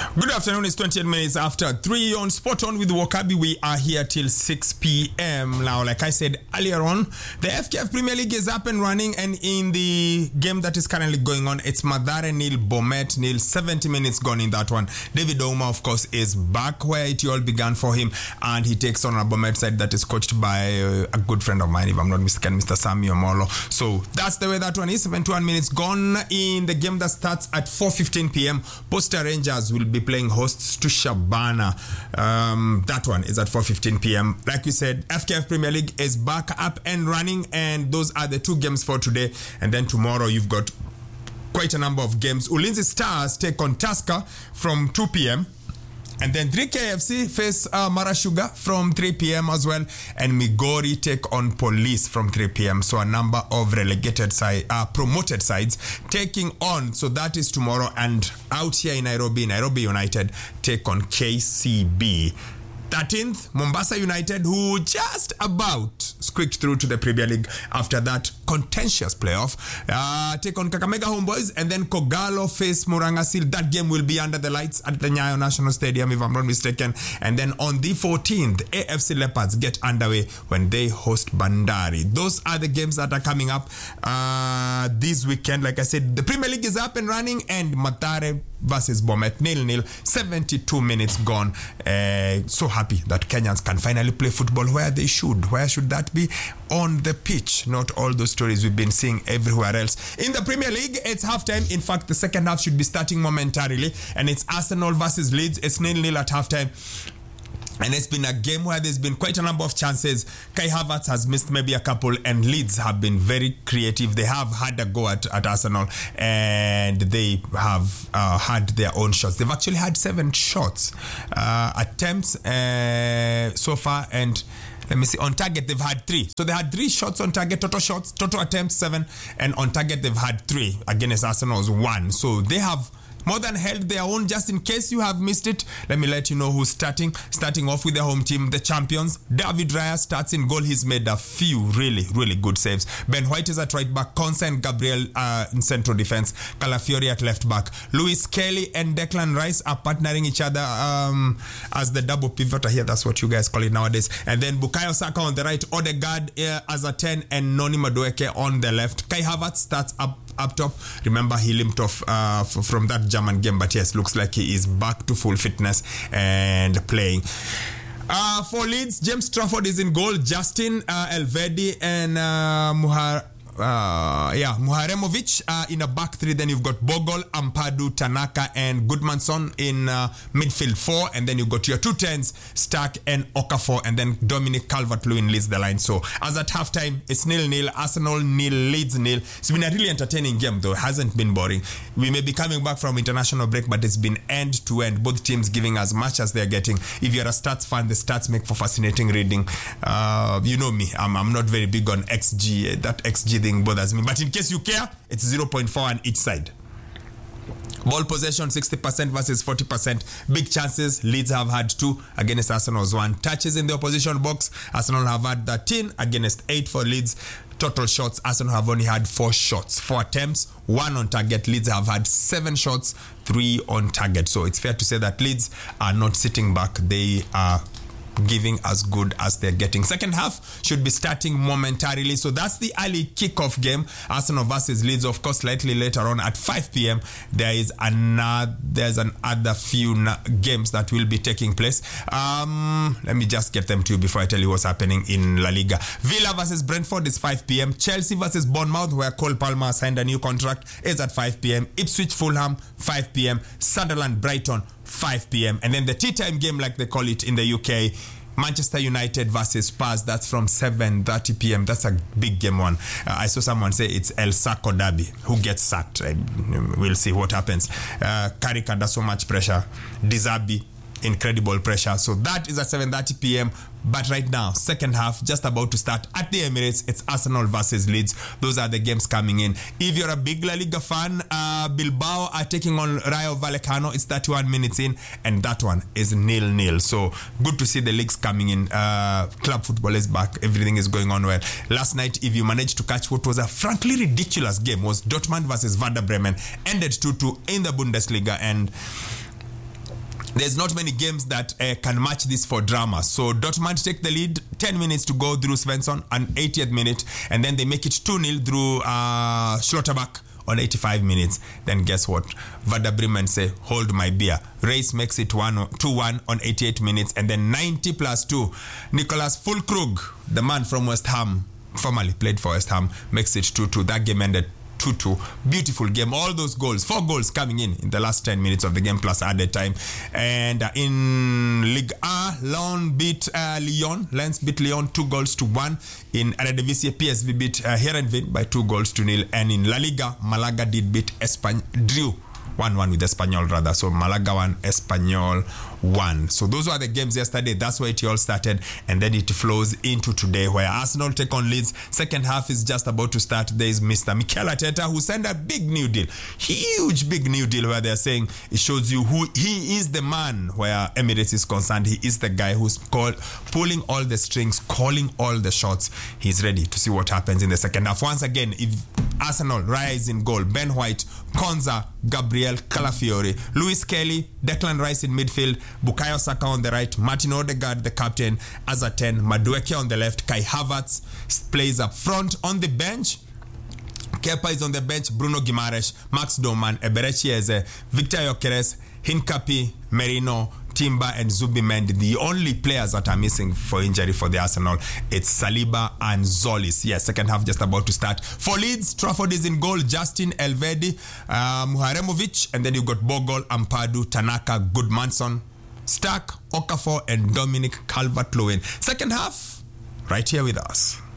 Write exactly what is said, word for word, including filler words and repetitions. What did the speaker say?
Good afternoon, it's twenty-eight minutes after three on Spot On with Wakabi. We are here till six p.m. Now, like I said earlier on, the F K F Premier League is up and running, and in the game that is currently going on, it's Mathare nil, Bomet nil, seventy minutes gone in that one. David Ouma, of course, is back where it all began for him, and he takes on a Bomet side that is coached by uh, a good friend of mine, if I'm not mistaken, Mister Sammy Omolo. So that's the way that one is. seventy-one minutes gone in the game that starts at four fifteen p.m. Posta Rangers will be playing hosts to Shabana. Um, that one is at four fifteen p.m. Like we said, F K F Premier League is back up and running, and those are the two games for today. And then tomorrow you've got quite a number of games. Ulinzi Stars take on Tusker from two p.m. And then three K F C face uh, Mara Sugar from three p.m. as well. And Migori take on Police from three p.m. So a number of relegated side, uh, promoted sides taking on. So that is tomorrow. And out here in Nairobi, Nairobi United take on K C B. thirteenth, Mombasa United, who just about squeaked through to the Premier League after that contentious playoff, uh, take on Kakamega Homeboys, and then Kogalo face Murangasil. That game will be under the lights at the Nyayo National Stadium, if I'm not mistaken. And then on the fourteenth, A F C Leopards get underway when they host Bandari. Those are the games that are coming up uh, this weekend. Like I said, the Premier League is up and running, and Mathare versus Bomet nil nil, seventy-two minutes gone. Uh, so happy that Kenyans can finally play football where they should. Where should that be? On the pitch, not all those stories we've been seeing everywhere else. In the Premier League, it's halftime. In fact, the second half should be starting momentarily, and it's Arsenal versus Leeds. It's nil nil at halftime. And it's been a game where there's been quite a number of chances. Kai Havertz has missed maybe a couple, and Leeds have been very creative. They have had a go at, at Arsenal, and they have uh, had their own shots. They've actually had seven shots uh, attempts uh, so far, and let me see, on target they've had three. So they had three shots on target, total shots, total attempts seven, and on target they've had three. Against Arsenal's one. So they have more than held their own. Just in case you have missed it, let me let you know who's starting. Starting off with the home team, the champions. David Raya starts in goal. He's made a few really, really good saves. Ben White is at right back. Konsa and Gabriel uh, in central defense. Calafiori at left back. Lewis Kelly and Declan Rice are partnering each other um, as the double pivot. Here, that's what you guys call it nowadays. And then Bukayo Saka on the right. Odegaard uh, as a ten, and Noni Madueke on the left. Kai Havertz starts up up top. Remember, he limped off uh, f- from that German game, but yes, looks like he is back to full fitness and playing. Uh, for Leeds, James Trafford is in goal. Justin uh, Elvedi and uh, Muhar. Uh, yeah, Muharemovic uh, in a back three. Then you've got Bogle, Ampadu, Tanaka, and Goodmanson in uh, midfield four. And then you've got your two tens, Stark and Okafor, and then Dominic Calvert-Lewin leads the line. So as at halftime, it's nil nil. Arsenal nil, Leeds nil. It's been a really entertaining game, though. It hasn't been boring. We may be coming back from international break, but it's been end to end. Both teams giving as much as they're getting. If you're a stats fan, the stats make for fascinating reading. Uh, you know me, I'm, I'm not very big on X G. That X G thing bothers me, but in case you care, it's zero point four on each side. Ball possession sixty percent versus forty percent. Big chances, Leeds have had two against Arsenal's one. Touches in the opposition box, Arsenal have had thirteen against eight for Leeds. Total shots, Arsenal have only had four shots, four attempts, one on target. Leeds have had seven shots, three on target. So it's fair to say that Leeds are not sitting back. They are giving as good as they're getting. Second half should be starting momentarily. So that's the early kickoff game. Arsenal versus Leeds, of course, slightly later on at five p.m. There is another, there's an other few na- games that will be taking place. Um, let me just get them to you before I tell you what's happening in La Liga. Villa versus Brentford is five p.m. Chelsea versus Bournemouth, where Cole Palmer signed a new contract, is at five p.m. Ipswich Fulham, five p.m. Sunderland Brighton, five p.m. And then the tea time game, like they call it in the U K, Manchester United versus Spurs, that's from seven thirty p.m. That's a big game one. Uh, I saw someone say it's El Saco Derby. Who gets sacked? Uh, we'll see what happens. Uh, Carrick under so much pressure. Dizabi, incredible pressure. So that is at seven thirty p.m. But right now, second half, just about to start at the Emirates. It's Arsenal versus Leeds. Those are the games coming in. If you're a big La Liga fan, uh, Bilbao are taking on Rayo Vallecano. It's thirty-one minutes in, and that one is nil nil. So good to see the leagues coming in. Uh, club football is back. Everything is going on well. Last night, if you managed to catch what was a frankly ridiculous game, was Dortmund versus Werder Bremen. Ended two two in the Bundesliga, and there's not many games that uh, can match this for drama. So Dortmund take the lead, ten minutes to go through Svensson on eightieth minute, and then they make it two nil through uh, Schlotterbeck on eighty-five minutes. Then guess what? Werder Bremen say, hold my beer. Reis makes it two one on eighty-eight minutes, and then ninety plus two. Nicolas Füllkrug, the man from West Ham, formerly played for West Ham, makes it two two. That game ended two two. Beautiful game. All those goals, four goals coming in in the last ten minutes of the game plus added time. And uh, in Ligue one, Lyon beat uh, Lyon. Lens beat Lyon two goals to one. In Eredivisie, P S V beat uh, Heerenveen by two goals to nil. And in La Liga, Malaga did beat Espanyol, drew one one with Espanyol rather. So Malaga one, Espanyol one. So those were the games yesterday. That's where it all started, and then it flows into today, where Arsenal take on Leeds. Second half is just about to start. There is Mister Mikel Arteta, who signed a big new deal, huge big new deal, where they're saying it shows you who he is, the man where Emirates is concerned. He is the guy who's called pulling all the strings, calling all the shots. He's ready to see what happens in the second half. Once again, if Arsenal rise in goal, Ben White, Konza, Gabriel Calafiori, Luis Kelly, Declan Rice in midfield, Bukayo Saka on the right, Martin Odegaard the captain as a ten, Madueke on the left, Kai Havertz plays up front. On the bench, Kepa is on the bench, Bruno Guimaraes, Max Doman, Eberechi Eze, Victor Gyökeres, Hincapié, Merino, Timber and Zubimendi. The only players that are missing for injury for the Arsenal, it's Saliba and Zolis. Yes, second half just about to start. For Leeds, Trafford is in goal, Justin Elvedi, uh, Muharemovic, and then you got Bogle, Ampadu, Tanaka, Goodmanson, Stark, Okafor, and Dominic Calvert-Lewin. Second half, right here with us.